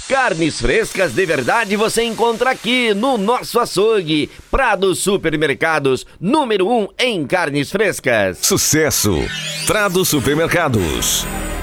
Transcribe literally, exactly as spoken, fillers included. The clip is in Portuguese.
Carnes frescas de verdade você encontra aqui no nosso açougue. Prado Supermercados, número um em carnes frescas. Sucesso! Prado Supermercados.